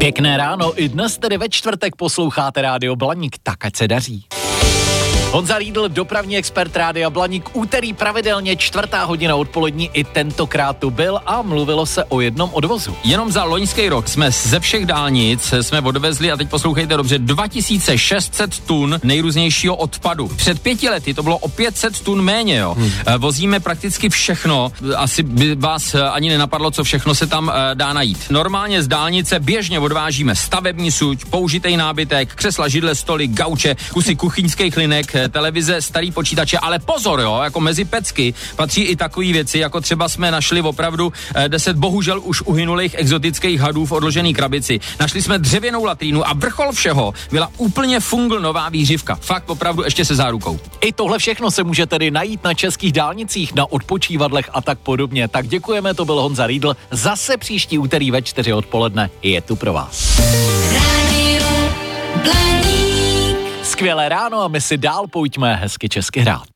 Pěkné ráno, i dnes tedy ve čtvrtek posloucháte Rádio Blaník, tak ať se daří. Honza Riedl, dopravní expert Rádia Blaník, úterý pravidelně 4:00 odpolední, i tentokrát tu byl a mluvilo se o jednom odvozu. Jenom za loňský rok jsme ze všech dálnic odvezli, a teď poslouchejte dobře, 2600 tun nejrůznějšího odpadu. Před 5 lety to bylo o 500 tun méně, jo. Vozíme prakticky všechno, asi by vás ani nenapadlo, co všechno se tam dá najít. Normálně z dálnice běžně odvážíme stavební suť, použitej nábytek, křesla, židle, stoly, gauče, kusy kuchyňských linek, televize, starý počítače, ale pozor, jo, jako mezi pecky patří i takové věci, jako třeba jsme našli opravdu 10 bohužel už uhynulých exotických hadů v odložený krabici. Našli jsme dřevěnou latrínu a vrchol všeho byla úplně fungl nová výřivka. Fakt opravdu ještě se zárukou. I tohle všechno se může tedy najít na českých dálnicích, na odpočívadlech a tak podobně. Tak děkujeme, to byl Honza Riedl. Zase příští úterý ve 4 odpoledne je tu pro vás. Skvělé ráno a my si dál pojďme hezky česky hrát.